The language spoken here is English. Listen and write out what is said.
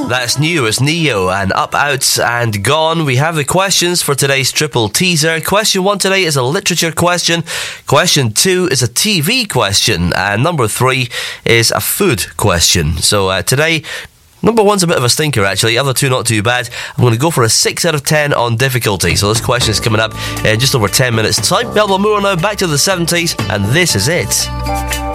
That's new. It's Neo and Up, Out and Gone. We have the questions for today's triple teaser. Question 1 today is a literature question. Question 2 is a TV question. And number 3 is a food question. So today, number 1's a bit of a stinker, actually. Other 2 not too bad. I'm going to go for a 6 out of 10 on difficulty. So this question is coming up in just over 10 minutes' time. Melba Moore now, back to the 70s, and this is it.